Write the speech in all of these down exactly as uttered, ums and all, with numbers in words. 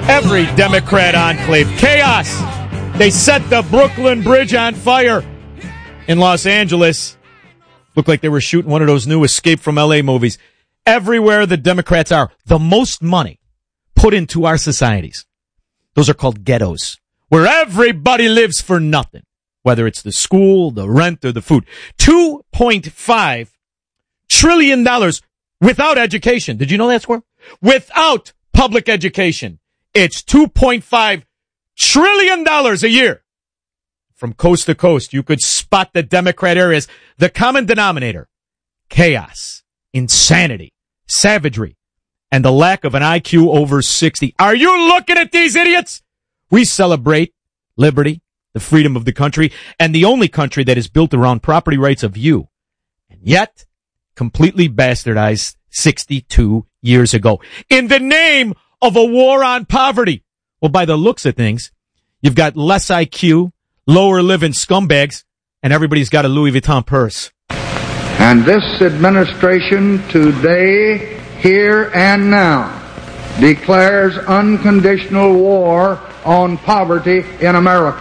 Every Democrat enclave. Chaos. They set the Brooklyn Bridge on fire in Los Angeles. Looked like they were shooting one of those new Escape from L A movies. Everywhere the Democrats are, the most money put into our societies. Those are called ghettos, where everybody lives for nothing, whether it's the school, the rent, or the food. two point five trillion dollars without education. Did you know that, Squirrel? Without public education. It's two point five trillion dollars a year. From coast to coast, you could spot the Democrat areas. The common denominator, chaos, insanity, savagery, and the lack of an I Q over sixty. Are you looking at these idiots? We celebrate liberty, the freedom of the country, and the only country that is built around property rights of you. And yet, completely bastardized sixty-two years ago. In the name of a war on poverty. Well, by the looks of things, you've got less I Q, lower living scumbags, and everybody's got a Louis Vuitton purse. And this administration today, here and now, declares unconditional war on poverty in America.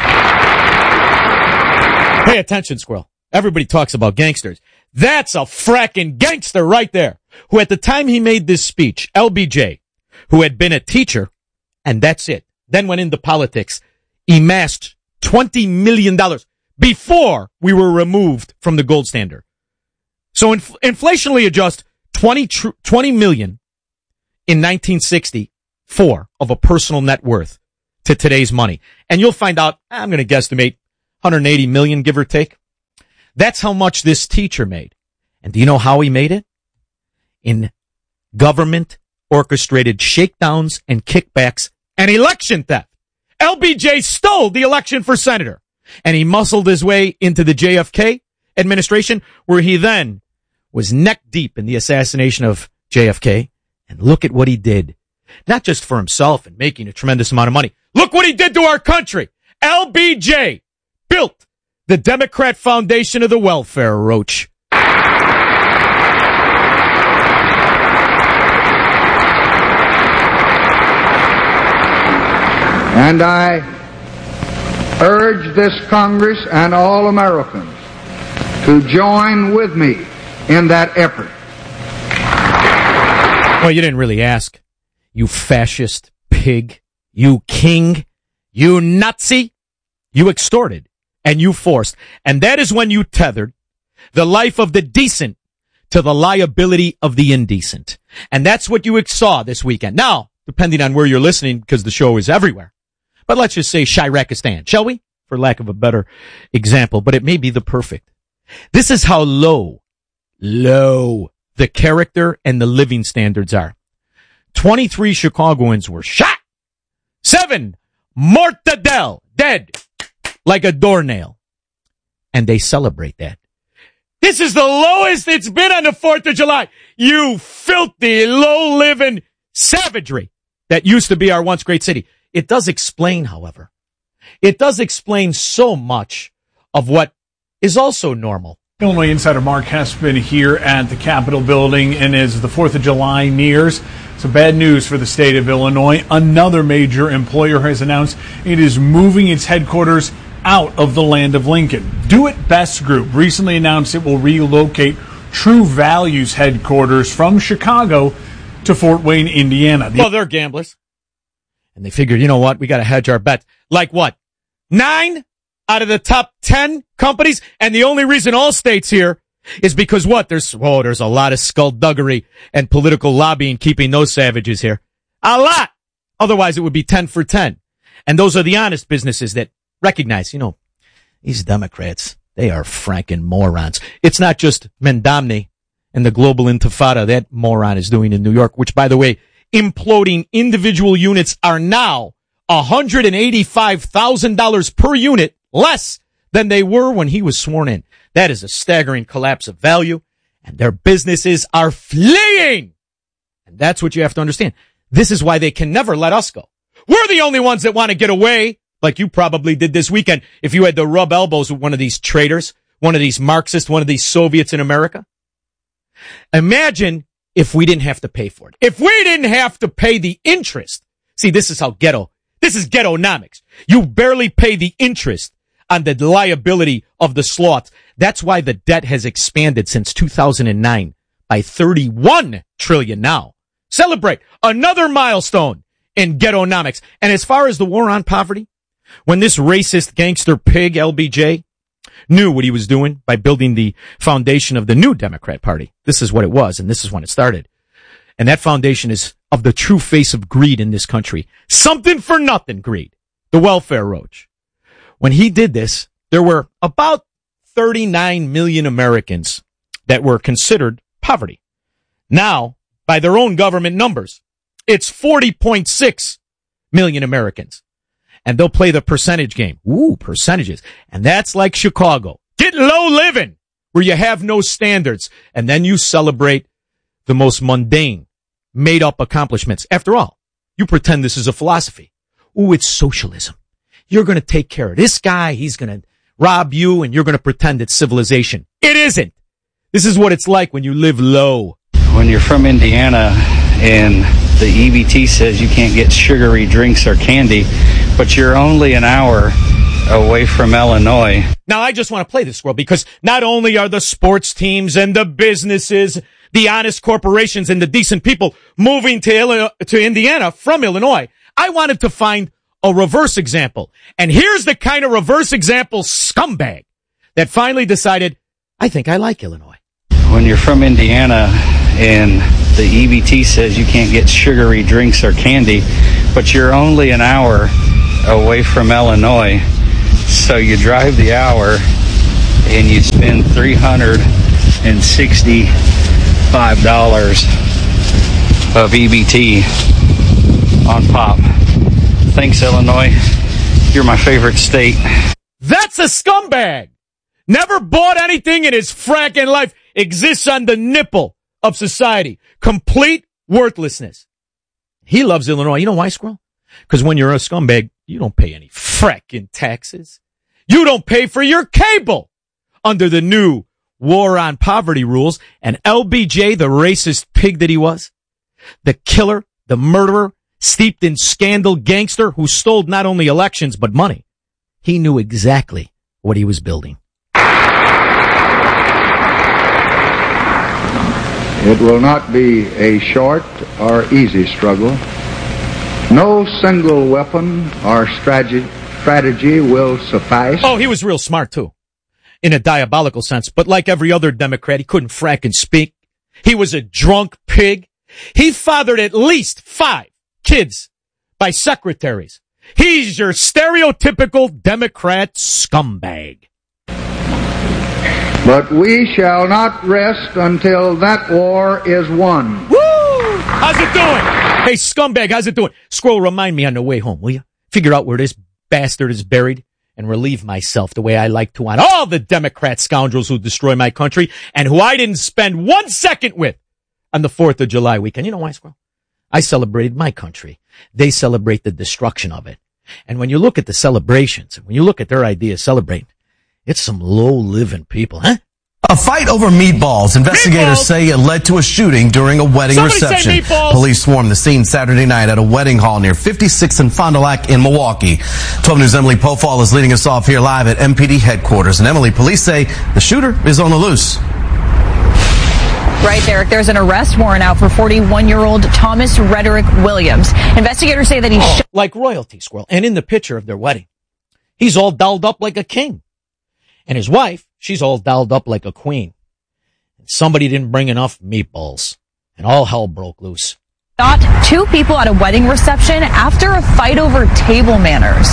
Pay attention, Squirrel. Everybody talks about gangsters. That's a fracking gangster right there, who at the time he made this speech, L B J, who had been a teacher, and that's it, then went into politics, amassed twenty million dollars before we were removed from the gold standard. So inf- inflationally adjust twenty, tr- twenty million in nineteen sixty-four of a personal net worth to today's money. And you'll find out, I'm going to guesstimate one hundred eighty million, give or take. That's how much this teacher made. And do you know how he made it? In government orchestrated shakedowns and kickbacks and election theft. L B J stole the election for senator, and he muscled his way into the J F K administration, where he then was neck deep in the assassination of J F K. And look at what he did. Not just for himself and making a tremendous amount of money. Look what he did to our country. L B J built the Democrat foundation of the welfare roach. And I urge this Congress and all Americans to join with me in that effort. Well, you didn't really ask. You fascist pig. You king. You Nazi. You extorted and you forced. And that is when you tethered the life of the decent to the liability of the indecent. And that's what you saw this weekend. Now, depending on where you're listening, because the show is everywhere. But let's just say Shirakistan, shall we? For lack of a better example, but it may be the perfect. This is how low, low the character and the living standards are. twenty-three Chicagoans were shot. Seven mortadel, dead like a doornail. And they celebrate that. This is the lowest it's been on the fourth of July. You filthy, low-living savagery that used to be our once great city. It does explain, however, it does explain so much of what is also normal. Illinois Insider Mark Hespin here at the Capitol building, and as the fourth of July nears, some bad news for the state of Illinois. Another major employer has announced it is moving its headquarters out of the land of Lincoln. Do It Best Group recently announced it will relocate True Values headquarters from Chicago to Fort Wayne, Indiana. Well, they're gamblers. And they figured, you know what, we got to hedge our bets. Like what? Nine out of the top ten companies, and the only reason Allstate's here is because what? There's, whoa, there's a lot of skullduggery and political lobbying keeping those savages here. A lot! Otherwise, it would be ten for ten. And those are the honest businesses that recognize, you know, these Democrats, they are franken morons. It's not just Mendamne and the global intifada that moron is doing in New York, which, by the way, imploding individual units are now one hundred eighty-five thousand dollars per unit less than they were when he was sworn in. That is a staggering collapse of value, and their businesses are fleeing. And that's what you have to understand. This is why they can never let us go. We're the only ones that want to get away, like you probably did this weekend, if you had to rub elbows with one of these traitors, one of these Marxists, one of these Soviets in America. Imagine if we didn't have to pay for it. If we didn't have to pay the interest See, this is how ghetto, this is ghettonomics. You barely pay the interest on the liability of the sloths. That's why the debt has expanded since two thousand nine by thirty-one trillion now. Celebrate another milestone in ghettonomics. And as far as the war on poverty, when this racist gangster pig, L B J, knew what he was doing by building the foundation of the new Democrat Party, this is what it was, and this is when it started. And that foundation is of the true face of greed in this country. Something for nothing greed. The welfare roach. When he did this, there were about thirty-nine million Americans that were considered poverty. Now, by their own government numbers, it's forty point six million Americans. And they'll play the percentage game. Ooh, percentages. And that's like Chicago. Get low living, where you have no standards. And then you celebrate the most mundane, made-up accomplishments. After all, you pretend this is a philosophy. Ooh, it's socialism. You're going to take care of this guy. He's going to rob you, and you're going to pretend it's civilization. It isn't. This is what it's like when you live low. When you're from Indiana and the E B T says you can't get sugary drinks or candy, but you're only an hour away from Illinois. Now, I just want to play this, squirrel, because not only are the sports teams and the businesses, the honest corporations and the decent people moving to Illinois, to Indiana from Illinois, I wanted to find a reverse example. And here's the kind of reverse example scumbag that finally decided, I think I like Illinois. When you're from Indiana and the E B T says you can't get sugary drinks or candy, but you're only an hour away from Illinois, so you drive the hour and you spend three hundred sixty-five dollars of E B T on pop. Thanks, Illinois. You're my favorite state. That's a scumbag. Never bought anything in his fracking life. Exists on the nipple of society. Complete worthlessness. He loves Illinois. You know why, squirrel? Because when you're a scumbag, you don't pay any fracking taxes. You don't pay for your cable under the new war on poverty rules. And L B J, the racist pig that he was, the killer, the murderer, steeped in scandal gangster who stole not only elections but money, he knew exactly what he was building. It will not be a short or easy struggle. No single weapon or strategy, strategy will suffice. Oh, he was real smart, too, in a diabolical sense. But like every other Democrat, he couldn't frack and speak. He was a drunk pig. He fathered at least five kids by secretaries. He's your stereotypical Democrat scumbag. But we shall not rest until that war is won. Woo! How's it doing? Hey, scumbag, how's it doing? Squirrel, remind me on the way home, will you? Figure out where this bastard is buried and relieve myself the way I like to on all the Democrat scoundrels who destroy my country and who I didn't spend one second with on the fourth of July weekend. You know why, Squirrel? I celebrated my country. They celebrate the destruction of it. And when you look at the celebrations, when you look at their idea of celebrating, it's some low-living people, huh? A fight over meatballs. Investigators meatballs. say it led to a shooting during a wedding Somebody reception. say meatballs. Police swarmed the scene Saturday night at a wedding hall near fifty-sixth and Fond du Lac in Milwaukee. twelve News' Emily Pofall is leading us off here live at M P D headquarters. And Emily, police say the shooter is on the loose. Right, Derek. There's an arrest warrant out for forty-one-year-old Thomas Rederick Williams. Investigators say that he oh, like royalty, Squirrel. And in the picture of their wedding, he's all dolled up like a king. And his wife, she's all dolled up like a queen. And somebody didn't bring enough meatballs. And all hell broke loose. shot two people at a wedding reception after a fight over table manners.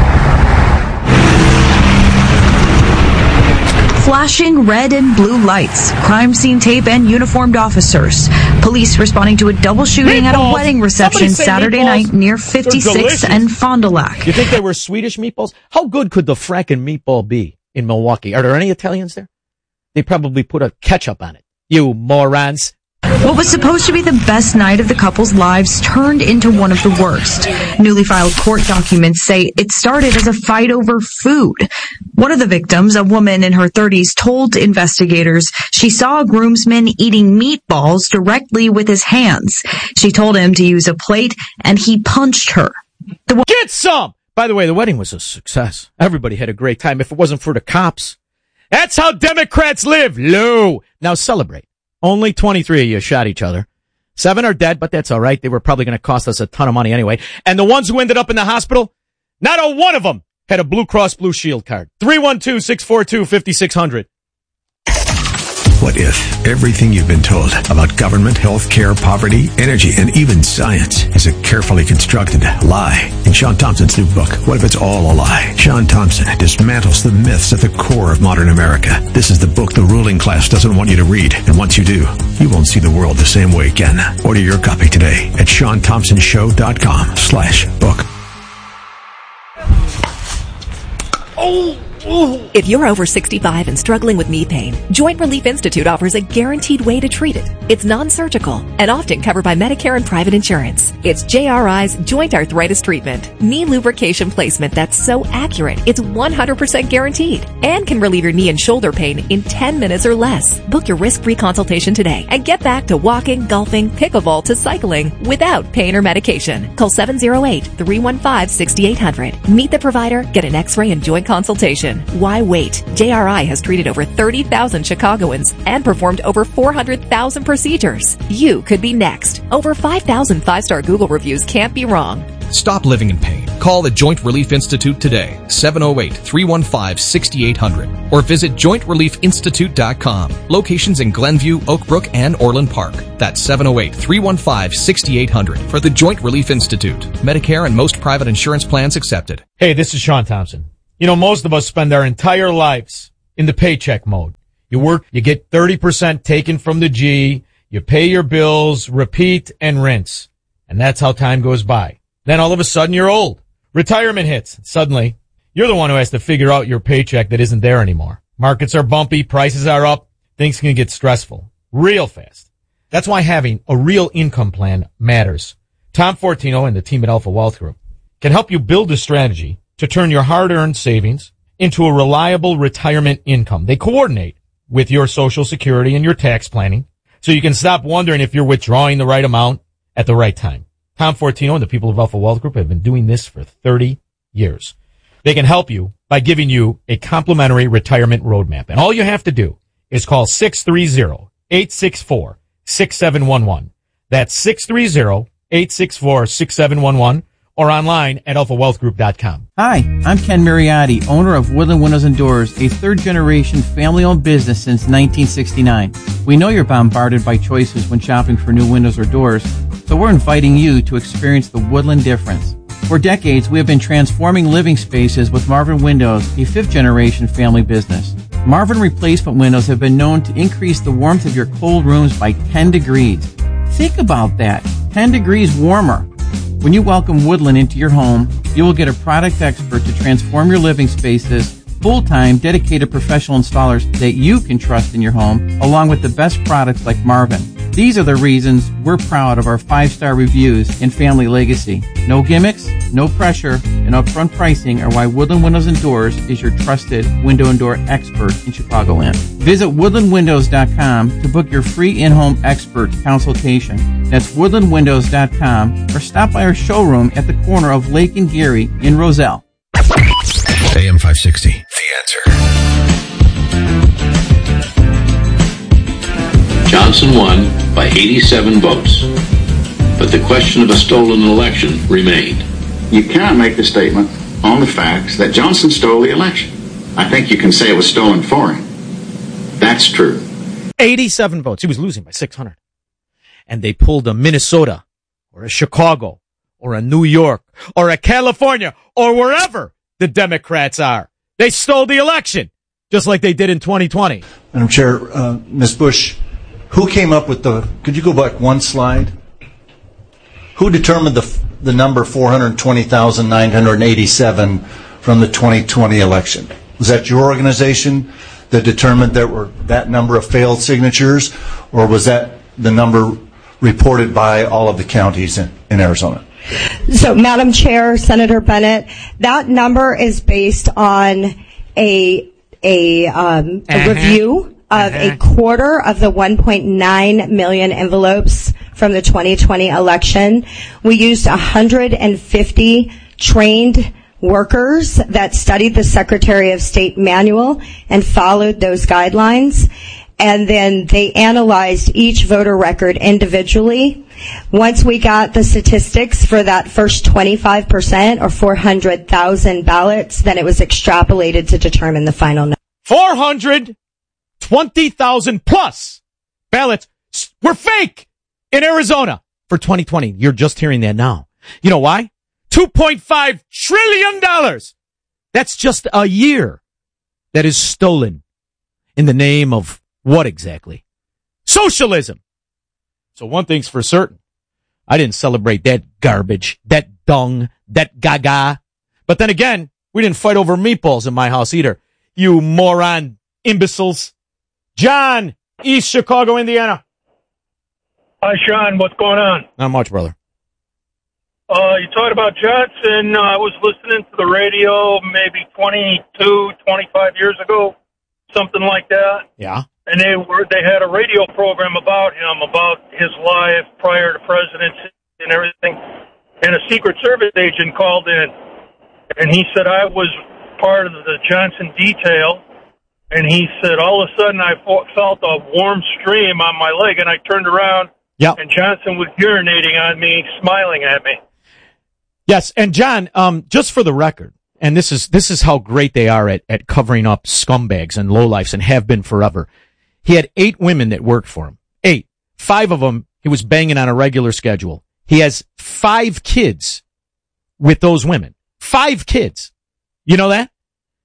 Flashing red and blue lights, crime scene tape, and uniformed officers. Police responding to a double shooting meatballs. At a wedding reception Saturday meatballs. night near fifty-sixth and Fond du Lac. You think they were Swedish meatballs? How good could the frackin' meatball be in Milwaukee? Are there any Italians there? They probably put a ketchup on it. You morons. What was supposed to be the best night of the couple's lives turned into one of the worst. Newly filed court documents say it started as a fight over food. One of the victims, a woman in her thirties, told investigators she saw a groomsman eating meatballs directly with his hands. She told him to use a plate, and he punched her. The Get some! By the way, the wedding was a success. Everybody had a great time if it wasn't for the cops. That's how Democrats live, low. Now celebrate. Only twenty-three of you shot each other. Seven are dead, but that's all right. They were probably going to cost us a ton of money anyway. And the ones who ended up in the hospital, not a one of them had a Blue Cross Blue Shield card. three one two, six four two, five six zero zero. What if everything you've been told about government, healthcare, poverty, energy, and even science is a carefully constructed lie? In Sean Thompson's new book, What If It's All a Lie? Sean Thompson dismantles the myths at the core of modern America. This is the book the ruling class doesn't want you to read, and once you do, you won't see the world the same way again. Order your copy today at sean thompson show dot com slash book. Oh! If you're over sixty-five and struggling with knee pain, Joint Relief Institute offers a guaranteed way to treat it. It's non-surgical and often covered by Medicare and private insurance. It's J R I's Joint Arthritis Treatment, knee lubrication placement that's so accurate it's one hundred percent guaranteed and can relieve your knee and shoulder pain in ten minutes or less. Book your risk-free consultation today and get back to walking, golfing, pickleball to cycling without pain or medication. Call seven oh eight, three one five, six eight zero zero. Meet the provider, get an x-ray and joint consultation. Why wait? J R I has treated over thirty thousand Chicagoans and performed over four hundred thousand procedures. You could be next. Over five thousand five-star Google reviews can't be wrong. Stop living in pain. Call the Joint Relief Institute today, seven oh eight, three one five, six eight zero zero, or visit joint relief institute dot com. Locations in Glenview, Oak Brook, and Orland Park. That's seven oh eight, three one five, six eight zero zero for the Joint Relief Institute. Medicare and most private insurance plans accepted. Hey, this is Sean Thompson. You know, most of us spend our entire lives in the paycheck mode. You work, you get thirty percent taken from the G, you pay your bills, repeat and rinse. And that's how time goes by. Then all of a sudden you're old. Retirement hits. Suddenly, you're the one who has to figure out your paycheck that isn't there anymore. Markets are bumpy, prices are up, things can get stressful real fast. That's why having a real income plan matters. Tom Fortino and the team at Alpha Wealth Group can help you build a strategy to turn your hard-earned savings into a reliable retirement income. They coordinate with your Social Security and your tax planning so you can stop wondering if you're withdrawing the right amount at the right time. Tom Fortino and the people of Alpha Wealth Group have been doing this for thirty years. They can help you by giving you a complimentary retirement roadmap. And all you have to do is call six three zero, eight six four, six seven one one. That's six three zero, eight six four, six seven one one. Or online at alpha wealth group dot com. Hi, I'm Ken Mariotti, owner of Woodland Windows and Doors, a third-generation family-owned business since nineteen sixty-nine. We know you're bombarded by choices when shopping for new windows or doors, so we're inviting you to experience the Woodland difference. For decades, we have been transforming living spaces with Marvin Windows, a fifth-generation family business. Marvin replacement windows have been known to increase the warmth of your cold rooms by ten degrees. Think about that, ten degrees warmer. When you welcome Woodland into your home, you will get a product expert to transform your living spaces, full-time, dedicated professional installers that you can trust in your home, along with the best products like Marvin. These are the reasons we're proud of our five-star reviews and family legacy. No gimmicks, no pressure, and upfront pricing are why Woodland Windows and Doors is your trusted window and door expert in Chicagoland. Visit woodland windows dot com to book your free in-home expert consultation. That's woodland windows dot com, or stop by our showroom at the corner of Lake and Geary in Roselle. A M five sixty, The Answer. Johnson won by eighty-seven votes, but the question of a stolen election remained. You cannot make the statement on the facts that Johnson stole the election. I think you can say it was stolen for him. That's true. eighty-seven votes. He was losing by six hundred. And they pulled a Minnesota or a Chicago or a New York or a California or wherever the Democrats are. They stole the election, just like they did in twenty twenty. Madam Chair, uh, Miz Bush, who came up with the, could you go back one slide? Who determined the the number four hundred twenty thousand nine hundred eighty-seven from the twenty twenty election? Was that your organization that determined there were that number of failed signatures, or was that the number reported by all of the counties in, in Arizona? So, Madam Chair, Senator Bennett, that number is based on a a, um, a uh-huh. review of uh-huh. a quarter of the one point nine million envelopes from the twenty twenty election. We used one hundred fifty trained workers that studied the Secretary of State manual and followed those guidelines. And then they analyzed each voter record individually. Once we got the statistics for that first twenty-five percent or four hundred thousand ballots, then it was extrapolated to determine the final number. four hundred twenty thousand plus ballots were fake in Arizona for twenty twenty. You're just hearing that now. You know why? two point five trillion dollars. That's just a year that is stolen in the name of what exactly? Socialism. So one thing's for certain. I didn't celebrate that garbage, that dung, that gaga. But then again, we didn't fight over meatballs in my house either. You moron imbeciles. John, East Chicago, Indiana. Hi, Sean. What's going on? Not much, brother. Uh, you talked about Johnson. Uh, I was listening to the radio maybe twenty-two, twenty-five years ago, something like that. Yeah. And they were they had a radio program about him, about his life prior to presidency and everything. And a Secret Service agent called in, and he said, I was part of the Johnson detail. And he said, all of a sudden I felt a warm stream on my leg, and I turned around, yep. and Johnson was urinating on me, smiling at me. Yes, and John, um, just for the record, and this is this is how great they are at, at covering up scumbags and lowlifes and have been forever. He had eight women that worked for him. Eight. Five of them he was banging on a regular schedule. He has five kids with those women. Five kids. You know that?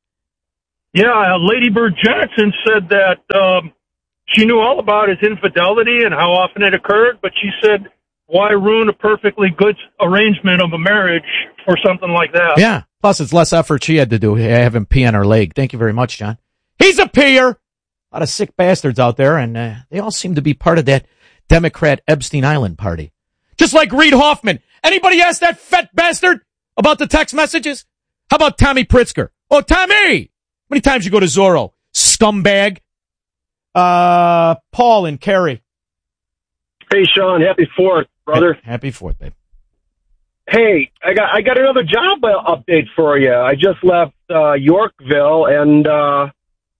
Yeah, Lady Bird Johnson said that um, she knew all about his infidelity and how often it occurred, but she said, why ruin a perfectly good arrangement of a marriage for something like that? Yeah. Plus, it's less effort she had to do. Have him pee on her leg. Thank you very much, John. He's a peer. A lot of sick bastards out there, and uh, they all seem to be part of that Democrat Epstein Island party. Just like Reid Hoffman. Anybody ask that fat bastard about the text messages? How about Tommy Pritzker? Oh, Tommy! How many times you go to Zorro? Scumbag. Uh, Paul and Kerry. Hey, Sean. Happy Fourth, brother. Happy Fourth, babe. Hey, I got I got another job update for you. I just left uh, Yorkville, and uh,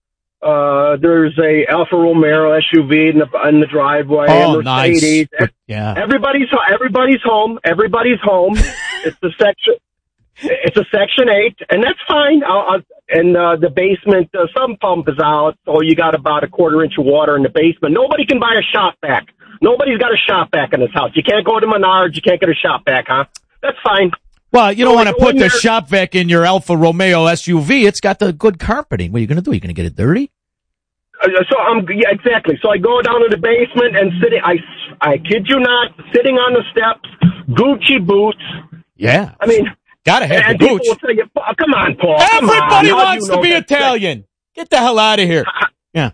uh, there's a Alfa Romeo S U V in the, in the driveway. Oh, and nice. But, yeah. Everybody's everybody's home. Everybody's home. It's the section. It's a Section eight, and that's fine. I'll, I'll, and uh, the basement, uh, some pump is out, so you got about a quarter inch of water in the basement. Nobody can buy a shop vac. Nobody's got a shop vac in this house. You can't go to Menards. You can't get a shop vac, huh? That's fine. Well, you don't so want to put the there. shop vac in your Alfa Romeo S U V. It's got the good carpeting. What are you going to do? Are you going to get it dirty? Uh, so I'm yeah, exactly. So I go down to the basement and sitting. I I kid you not, sitting on the steps, Gucci boots. Yeah. I mean. Gotta have and the people boots. will say, oh, come on, Paul. Everybody come on. wants to be Italian. Get the hell out of here. Yeah.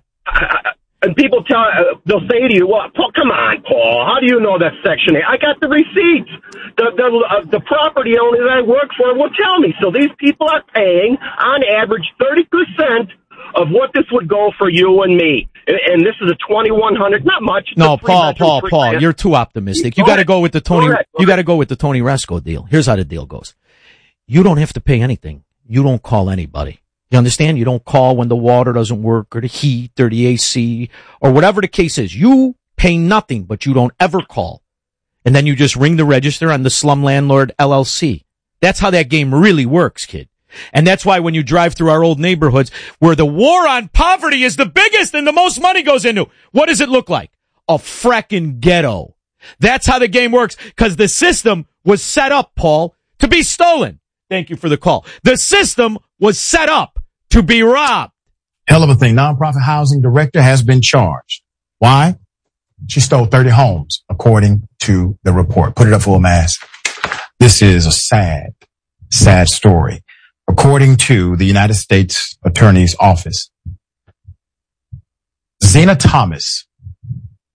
And people tell, uh, they'll say to you, well, Paul, come on, Paul. How do you know that's Section eight? I got the receipts. The the, uh, the property owner that I work for will tell me. So these people are paying, on average, thirty percent of what this would go for you and me. And, and this is a twenty-one hundred, not much. No, Paul, Paul, Paul, you're too optimistic. You got to go with the Tony. You got to go with the Tony Resco deal. Here's how the deal goes. You don't have to pay anything. You don't call anybody. You understand? You don't call when the water doesn't work or the heat or the A C or whatever the case is. You pay nothing, but you don't ever call. And then you just ring the register on the Slum Landlord L L C. That's how that game really works, kid. And that's why when you drive through our old neighborhoods where the war on poverty is the biggest and the most money goes into, what does it look like? A fracking ghetto. That's how the game works, because the system was set up, Paul, to be stolen. Thank you for the call. The system was set up to be robbed. Hell of a thing. Nonprofit housing director has been charged. Why? She stole thirty homes, according to the report. Put it up full mass. This is a sad, sad story. According to the United States Attorney's Office, Zena Thomas,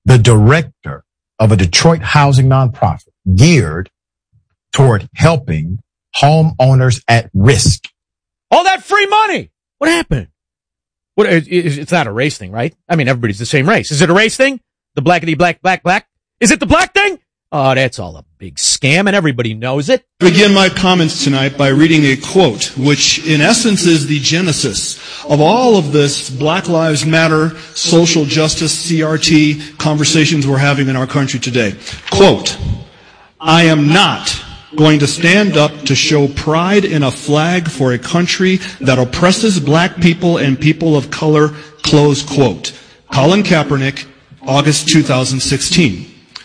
the director of a Detroit housing nonprofit geared toward helping homeowners at risk. All that free money. What happened? What? It's not a race thing, right? I mean, everybody's the same race. Is it a race thing? The blackity black, black, black? Is it the black thing? Oh, that's all a big scam, and everybody knows it. I begin my comments tonight by reading a quote, which in essence is the genesis of all of this Black Lives Matter, social justice, C R T conversations we're having in our country today. Quote, I am not going to stand up to show pride in a flag for a country that oppresses black people and people of color, close quote. Colin Kaepernick, August two thousand sixteen.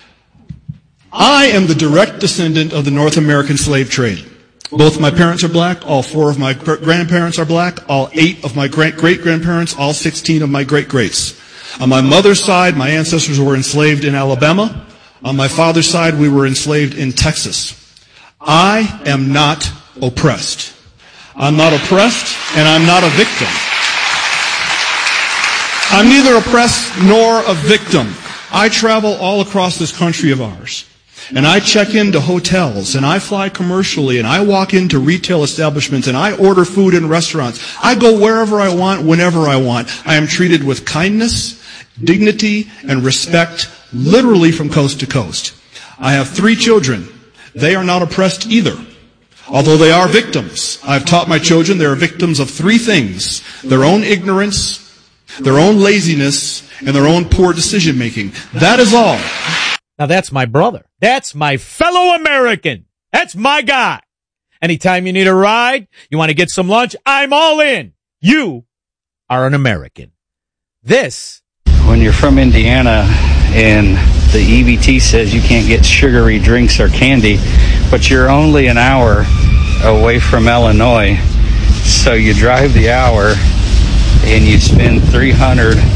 I am the direct descendant of the North American slave trade. Both my parents are black, all four of my grandparents are black, all eight of my great-great-grandparents, all sixteen of my great-greats. On my mother's side, my ancestors were enslaved in Alabama. On my father's side, we were enslaved in Texas. I am not oppressed. I'm not oppressed, and I'm not a victim. I'm neither oppressed nor a victim. I travel all across this country of ours. And I check into hotels, and I fly commercially, and I walk into retail establishments, and I order food in restaurants. I go wherever I want, whenever I want. I am treated with kindness, dignity, and respect, literally from coast to coast. I have three children. They are not oppressed either, although they are victims. I've taught my children they are victims of three things: their own ignorance, their own laziness, and their own poor decision making. That is all. Now that's my brother. That's my fellow American. That's my guy. Anytime you need a ride, you want to get some lunch, I'm all in. You are an American. This. When you're from Indiana and the E B T says you can't get sugary drinks or candy, but you're only an hour away from Illinois, so you drive the hour and you spend three hundred